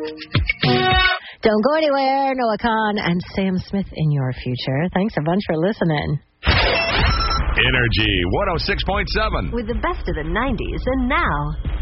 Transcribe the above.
Don't go anywhere. Noah Khan and Sam Smith in your future. Thanks a bunch for listening. Energy 106.7. With the best of the 90s and now.